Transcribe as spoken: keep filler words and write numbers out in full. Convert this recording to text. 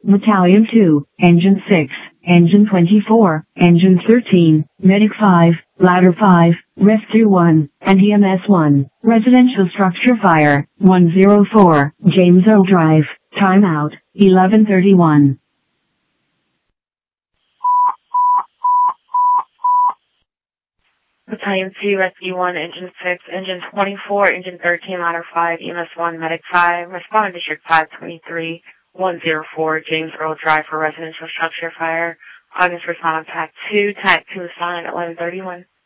Battalion two, Engine six, Engine twenty-four, Engine thirteen, Medic five, Ladder five, Rescue one, and E M S one. Residential structure fire, one oh four, James Earl Drive. Timeout, eleven thirty-one. Battalion two, Rescue one, Engine six, Engine twenty-four, Engine thirteen, Ladder five, E M S one, Medic five, respond to District five twenty-three, one oh four, James Earl Drive for residential structure fire. August respond on T A C two, T A C two assigned, eleven thirty-one.